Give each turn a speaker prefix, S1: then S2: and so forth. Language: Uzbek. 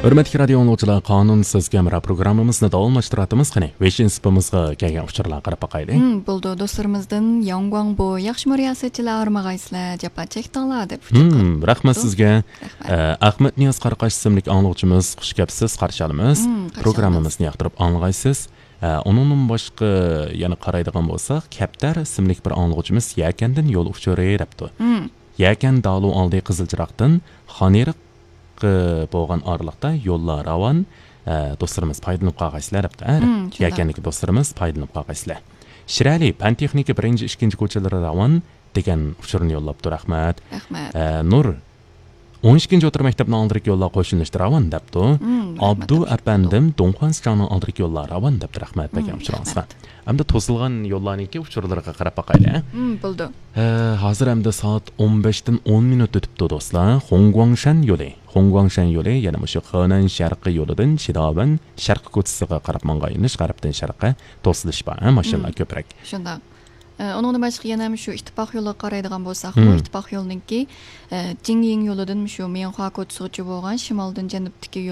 S1: Hürmetli radio anlıqçılar, qanunsuz kamera programımızda davamlaştıratımız qani. Veşin sıpımızga kelgen uçurlar qarap baqaylı.
S2: Buldu dostlarımızdan Yangwang bu yaxşı müriyasətçiler armağaysılar japa çektanlar deb.
S1: Rahmat sizga. Ahmet Niyaz Qaraqash ismli anlıqçımız xush kepsiz qarşı alamiz. Programımızı yoqtirib anlaysiz. Onun başqa yana qaraydigan bolsaq, Kaptar ismli bir anlıqçımız Yakandan yo'l uçuray debdi. Yakan dalu aldı Qizilchiroqdan Xoneriq bo'lgan oraliqda yo'llar ravon do'stlarimiz foydalanib qolgaysizlar debdi. Yakanlik do'stlarimiz foydalanib qolgaysizlar. Shirali Pantexnika 1-2 ko'chalari ravon degan uchurni yo'llabdi. Rahmat. Nur 12 o'tir maktabning oldiga yo'llar qo'shilishdi ravon debdi. Abdu apandim Donxuanskanning oldiga yo'llar ravon debdi. Rahmat degan uchurangizga. Hamda to'silgan yo'llarningki uchurlarga qarab baqayli.
S2: Bo'ldi.
S1: Hozir hamda soat 15dan 10 minut o'tibdi do'stlar. Hongguangshan yo'li, yana shu Henan sharqi yo'lidan Shidaban sharqi ko'chasiga qarab mang'ayinish, g'arbdan sharqqa to'silish bor, mashinalar ko'proq.
S2: Shunda. Onun başqa yana shu ittifoq yo'li qaraydigan bo'lsak, bu ittifoq yo'lininki Jingying yo'lidan shu Menhua ko'chasigacha bo'lgan shimoldan janubdagi